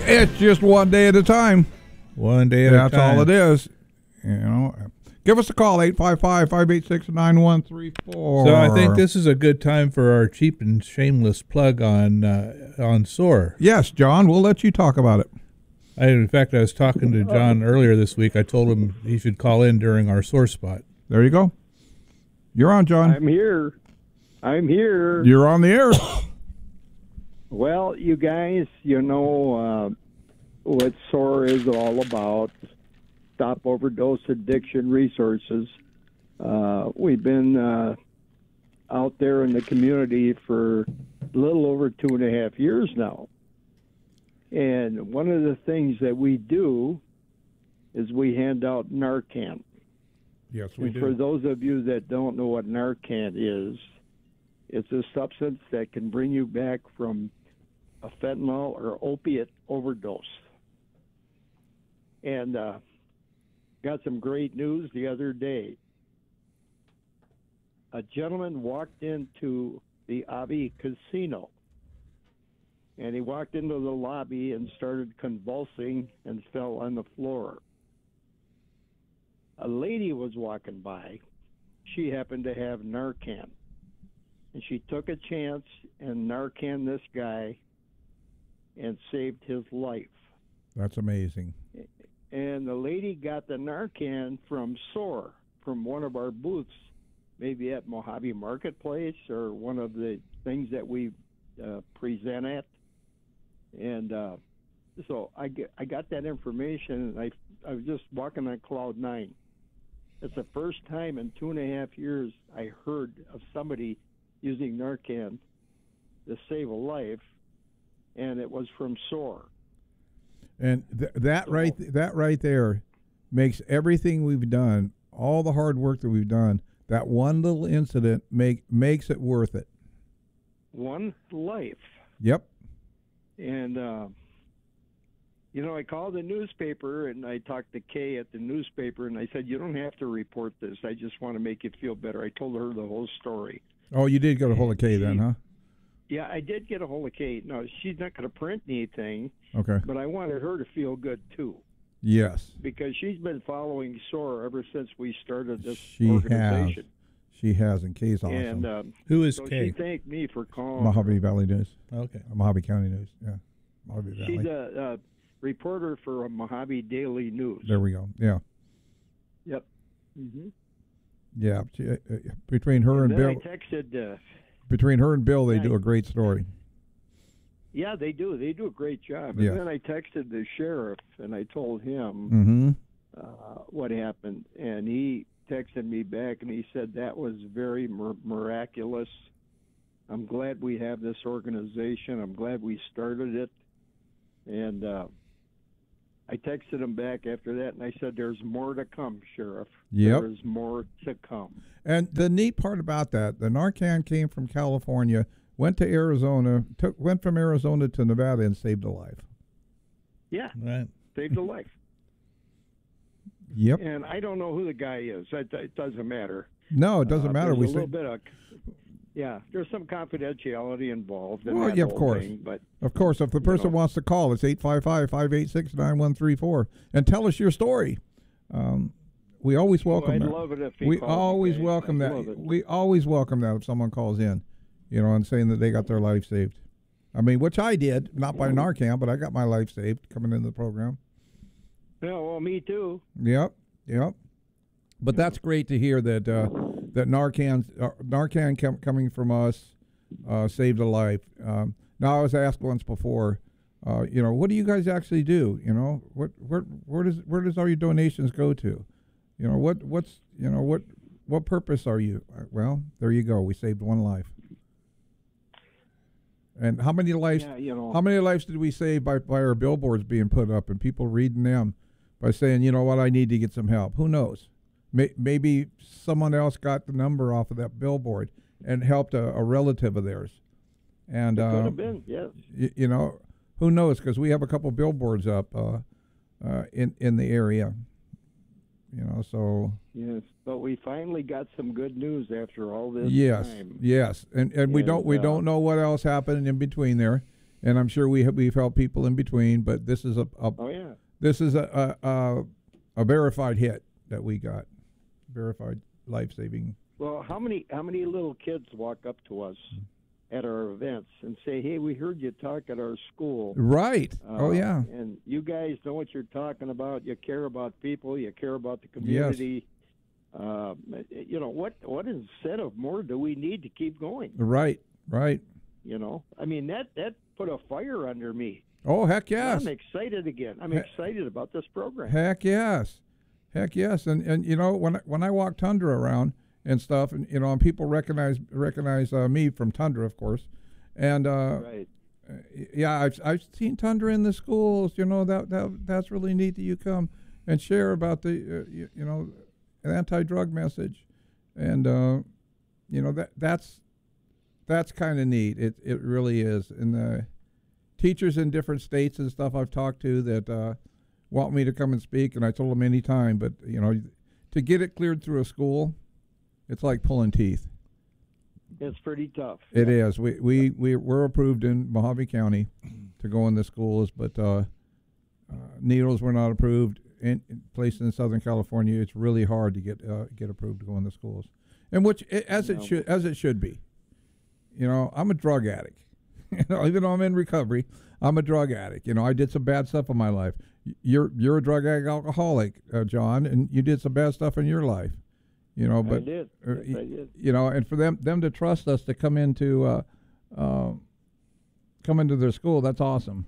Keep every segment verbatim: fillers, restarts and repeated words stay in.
It's just one day at a time. One day at That's a time. all it is. You know, give us a call, eight five five, five eight six, nine one three four. So I think this is a good time for our cheap and shameless plug on uh, on S O A R. Yes, John, we'll let you talk about it. I, in fact, I was talking to John earlier this week. I told him he should call in during our S O A R spot. There you go. You're on, John. I'm here. I'm here. You're on the air. Well, you guys, you know uh, what S O A R is all about. Stop Overdose Addiction Resources. Uh, we've been uh, out there in the community for a little over two and a half years now. And one of the things that we do is we hand out Narcan. Yes, we and do. for those of you that don't know what Narcan is, it's a substance that can bring you back from a fentanyl or opiate overdose. And uh, got some great news the other day. A gentleman walked into the Abbey Casino, and he walked into the lobby and started convulsing and fell on the floor. A lady was walking by. She happened to have Narcan, and she took a chance and Narcan this guy and saved his life. That's amazing. And the lady got the Narcan from S O A R, from one of our booths, maybe at Mojave Marketplace or one of the things that we uh, present at. And uh, so I, get, I got that information, and I, I was just walking on cloud nine. It's the first time in two and a half years I heard of somebody using Narcan to save a life, and it was from S O A R. And th- that right, that right there, makes everything we've done, all the hard work that we've done, that one little incident make makes it worth it. One life. Yep. And uh, you know, I called the newspaper and I talked to Kay at the newspaper, and I said, "You don't have to report this. I just want to make you feel better." I told her the whole story. Oh, you did get a hold of Kay then, huh? Yeah, I did get a hold of Kate. No, she's not going to print anything. Okay. But I wanted her to feel good, too. Yes. Because she's been following S O A R ever since we started this she organization. Has. She has, and Kay's awesome. And, um, Who is so Kay? she thanked me for calling. Mojave Valley News. Okay. Mojave County News, yeah. Mojave Valley. She's a, a reporter for Mojave Daily News. There we go, yeah. Yep. Mm-hmm. Yeah, she, uh, between her and, and Bill. I texted... Uh, between her and Bill, they yeah, do a great story. Yeah, they do. They do a great job. Yeah. And then I texted the sheriff, and I told him mm-hmm. uh, what happened. And he texted me back, and he said that was very mir- miraculous. I'm glad we have this organization. I'm glad we started it. And uh, I texted him back after that, and I said, there's more to come, Sheriff. Yep. There is more to come. And the neat part about that, the Narcan came from California, went to Arizona, took went from Arizona to Nevada, and saved a life. Yeah, right. Saved a life. Yep. And I don't know who the guy is. It, it doesn't matter. No, it doesn't uh, matter. There's We a little say, bit of, yeah, there's some confidentiality involved. In well, that yeah, of whole course. thing, but of course, if the person know. wants to call, it's eight five five, five eight six, nine one three four and tell us your story. Um, we always welcome well, I'd that. love it if he we called always me. welcome I'd that. love it. We always welcome that if someone calls in, you know, and saying that they got their life saved. I mean, which I did, not by Narcan, but I got my life saved coming into the program. Yeah, well, me too. Yep, yep. But that's great to hear that uh, that Narcan uh, Narcan com- coming from us uh, saved a life. Um, now, I was asked once before, uh, you know, what do you guys actually do? You know, what where where does where does all your donations go to? You know, what what's you know what what purpose are you? Uh, well, there you go. We saved one life. And how many lives? Yeah, you know. How many lives did we save by by our billboards being put up and people reading them by saying, you know what, I need to get some help? Who knows? May, maybe someone else got the number off of that billboard and helped a, a relative of theirs. And It could uh, have been, yes. y- you know, who knows? Because we have a couple billboards up uh, uh, in in the area. You know, so Yes, but we finally got some good news after all this yes, time. yes, and and we And, don't we uh, don't know what else happened in between there. and I'm sure we have, we've helped people in between. But this is a, a Oh yeah. this is a a, a a verified hit that we got, verified life saving. Well, how many how many little kids walk up to us at our events and say, "Hey, we heard you talk at our school." Right. Uh, oh yeah. And you guys know what you're talking about. You care about people. You care about the community. Uh, you know what? What incentive more do we need to keep going? Right. Right. You know, I mean that that put a fire under me. Oh heck yes. I'm excited again. I'm He- excited about this program. Heck yes. Heck yes. And and you know when I- when I walk Tundra around and stuff, and you know, and people recognize recognize uh, me from Tundra, of course, and uh, Right. yeah, I've I've seen Tundra in the schools. You know that that that's really neat that you come and share about the uh, you, you know an anti-drug message, and uh, you know that that's that's kind of neat. It it really is. And the teachers in different states and stuff I've talked to that uh, want me to come and speak, and I told them anytime. But you know, to get it cleared through a school, it's like pulling teeth. It's pretty tough. It is. We we we we're approved in Mojave County to go in the schools, but uh, uh, needles were not approved in, in placed in Southern California. It's really hard to get uh, get approved to go in the schools, and which i- as it No. should as it should be. You know, I'm a drug addict. You know, even though I'm in recovery, I'm a drug addict. You know, I did some bad stuff in my life. Y- You're you're a drug addict alcoholic, uh, John, and you did some bad stuff in your life. You know, but I did. uh, Yes, I did. you know, and for them them to trust us to come into uh, uh, come into their school, that's awesome.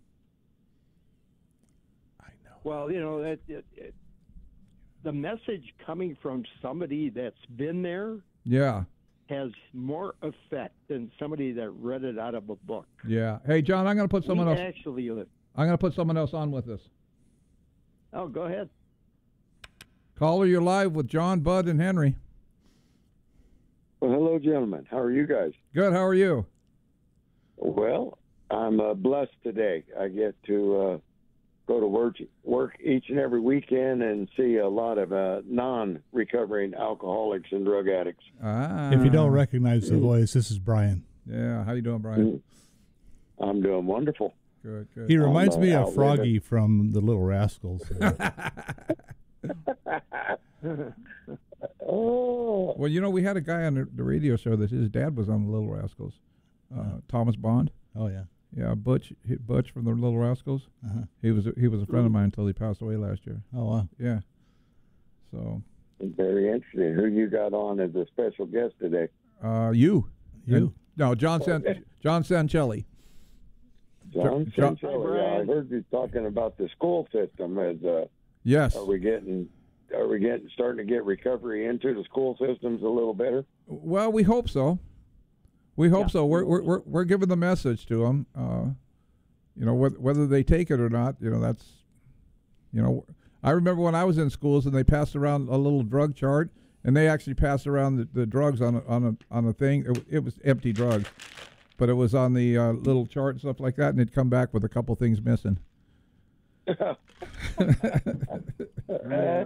Well, you know that it, it, the message coming from somebody that's been there Yeah, has more effect than somebody that read it out of a book. yeah. Hey, John, I'm going to put someone we else. actually live. I'm going to put someone else on with us. Oh, go ahead. Caller, you're live with John, Bud, and Henry. Well, hello, gentlemen. How are you guys? Good. How are you? Well, I'm uh, blessed today. I get to uh, go to work, work each and every weekend and see a lot of uh, non-recovering alcoholics and drug addicts. Ah. If you don't recognize the voice, this is Brian. Yeah. How you doing, Brian? I'm doing wonderful. Good. Good. He reminds uh, me of outlive Froggy from the Little Rascals. Oh, Well, you know, we had a guy on the, the radio show that his dad was on the Little Rascals, uh, Thomas Bond. Oh yeah. Yeah, Butch, he- Butch from the Little Rascals. Uh-huh. He was a, he was a friend of mine until he passed away last year. Oh wow. Yeah. So, very interesting. Who you got on as a special guest today? uh, you, You. And- no, John San, John Sancelli. John John- Sancelli. Yeah, I heard you talking about the school system. As uh, Yes. are we getting? Are we getting starting to get recovery into the school systems a little better? Well, we hope so. We hope Yeah. so. We're, we're we're we're giving the message to them. Uh, you know, whether whether they take it or not. You know, that's. You know, I remember when I was in schools and they passed around a little drug chart, and they actually passed around the, the drugs on a, on a on a thing. It, it was empty drugs, but it was on the uh, little chart and stuff like that, and it'd come back with a couple things missing. Yeah.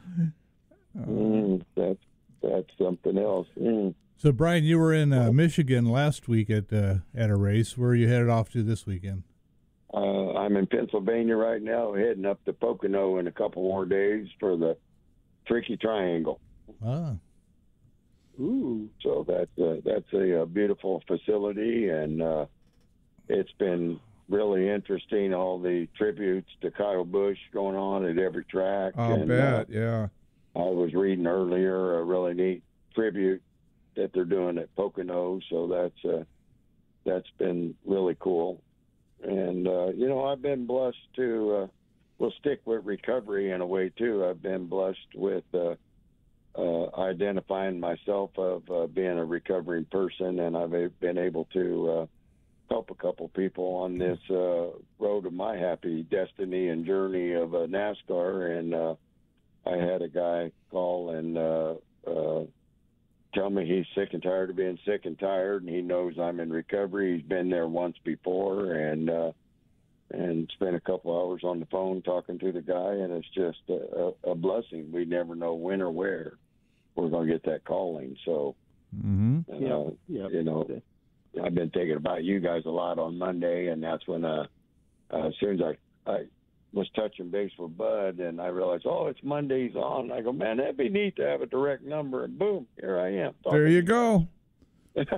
Mm, that's that's something else. Mm. So Brian, you were in uh, Michigan last week at uh, at a race. Where are you headed off to this weekend? Uh, I'm in Pennsylvania right now, heading up to Pocono in a couple more days for the Tricky Triangle. Ah. Ooh. So that's a, that's a, a beautiful facility, and uh, it's been really interesting. All the tributes to Kyle Busch going on at every track. I'll and, bet. Uh, Yeah. I was reading earlier a really neat tribute that they're doing at Pocono, so that's uh, that's been really cool. And uh, you know, I've been blessed to. Uh, we'll stick with recovery in a way too. I've been blessed with uh, uh, identifying myself of uh, being a recovering person, and I've been able to uh, help a couple people on this uh, road of my happy destiny and journey of uh, NASCAR. And uh, I had a guy call and uh, uh, tell me he's sick and tired of being sick and tired, and he knows I'm in recovery. He's been there once before, and uh, and spent a couple hours on the phone talking to the guy, and it's just a, a, a blessing. We never know when or where we're going to get that calling. So, Mm-hmm. uh, Yeah. Yeah. you know, I've been thinking about you guys a lot on Monday, and that's when uh, uh, as soon as I I was touching base with Bud, and I realized, oh, it's Monday's on. I go, man, that'd be neat to have a direct number, and boom, here I am. There you go. That's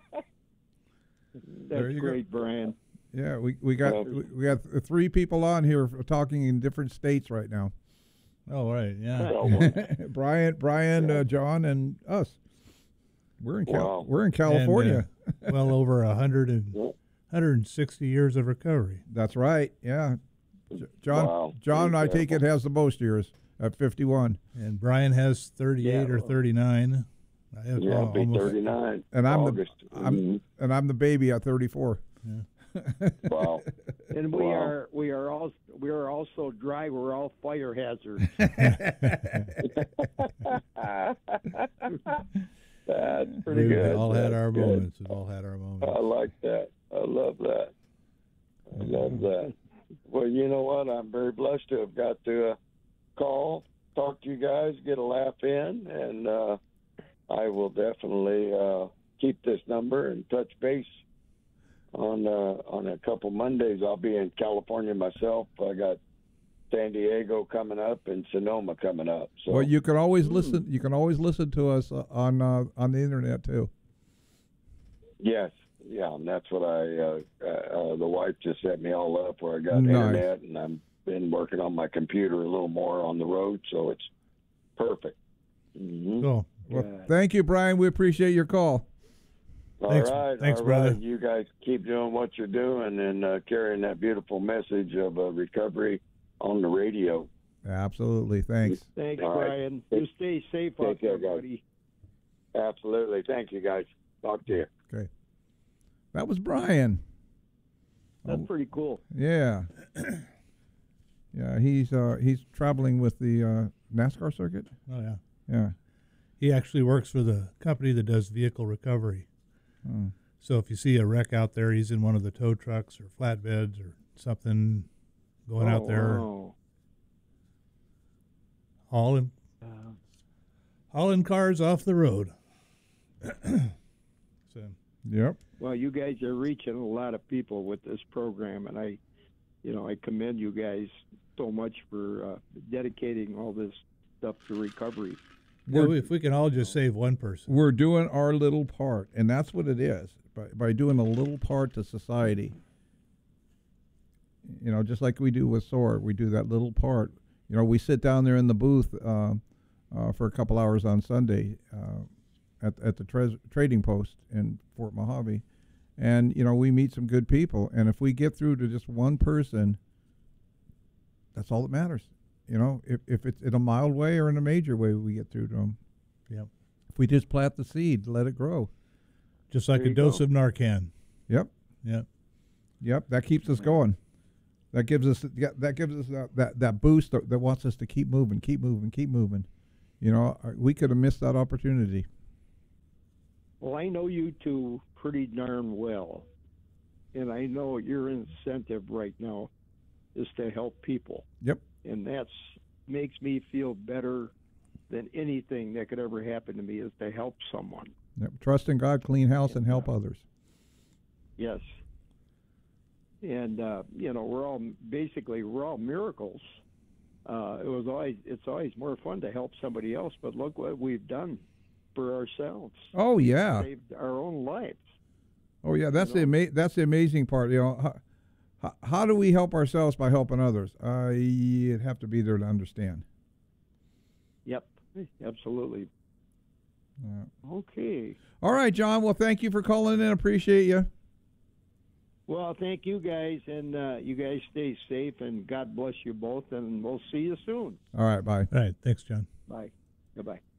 There you great, go. Brian. Yeah, we we got Well- we we got three people on here talking in different states right now. Oh, right, yeah. So, Brian, Brian, uh, John, and us. We're in Cal- Wow. we're in California. And, uh, well over a hundred and Yep. hundred and sixty years of recovery. That's right. Yeah, J- John. Wow. John, I take it Incredible. has the most years at fifty-one, And Brian has thirty-eight Yeah. or thirty-nine. I have yeah, al- I'll be almost, thirty-nine. and I'm August. the I'm, Mhm. and I'm the baby at thirty-four. Wow. And we Wow. are we are all we are also dry. We're all fire hazards. That's pretty We've good. all had That's our good. moments. We've all had our moments. I like that. I love that. I love that. Well, you know what? I'm very blessed to have got to uh, call, talk to you guys, get a laugh in, and uh, I will definitely uh, keep this number and touch base on uh, on a couple Mondays. I'll be in California myself. I got San Diego coming up and Sonoma coming up. So Well, you can always listen. You can always listen to us uh, on uh, on the internet too. yes, yeah, and that's what I. Uh, uh, uh, the wife just set me all up where I got Nice. internet, and I've been working on my computer a little more on the road, so it's perfect. Mm-hmm. Cool. Well, Good. thank you, Brian. We appreciate your call. All Thanks- right, thanks, all brother. right. You guys keep doing what you're doing and uh, carrying that beautiful message of uh, recovery on the radio. Absolutely. Thanks. Thanks, All right. Brian. You stay safe Take out care, there, guys. buddy. Absolutely. Thank you, guys. Talk to you. Okay. That was Brian. That's Oh. pretty cool. Yeah. Yeah. He's uh, he's traveling with the uh, NASCAR circuit. Oh, yeah. Yeah. He actually works for the company that does vehicle recovery. Oh. So if you see a wreck out there, he's in one of the tow trucks or flatbeds or something going Oh, out there wow. hauling Uh, hauling cars off the road. So Yep. well, you guys are reaching a lot of people with this program, and I, you know, I commend you guys so much for uh, dedicating all this stuff to recovery. yeah, We're- if we can all just save one person. We're doing our little part, and that's what it is. By by doing a little part to society. You know, just like we do with S O A R, we do that little part. You know, we sit down there in the booth uh, uh, for a couple hours on Sunday uh, at at the tres- trading post in Fort Mojave, and you know we meet some good people. And if we get through to just one person, that's all that matters. You know, if if it's in a mild way or in a major way, we get through to them. Yep. If we just plant the seed, let it grow. Just like There a you dose go. of Narcan. Yep. Yep. Yep, that keeps us going. That gives us yeah, that gives us that, that, that boost that, that wants us to keep moving, keep moving, keep moving. You know, uh, we could have missed that opportunity. Well, I know you two pretty darn well, and I know your incentive right now is to help people. Yep. And that's makes me feel better than anything that could ever happen to me is to help someone. Yep. Trust in God, clean house, and help others. Yes. And uh, you know, we're all basically we're all miracles. Uh, it was always it's always more fun to help somebody else, but look what we've done for ourselves. Oh yeah, Saved our own lives. oh yeah. That's You the know? ama- that's the amazing part. You know, how, how, how do we help ourselves by helping others? Uh, you'd have to be there to understand. Yep. Absolutely. Uh, Okay. all right, John. Well, thank you for calling in. Appreciate you. Well, thank you guys, and uh, you guys stay safe, and God bless you both, and we'll see you soon. All right, bye. All right. Thanks, John. Bye. Goodbye.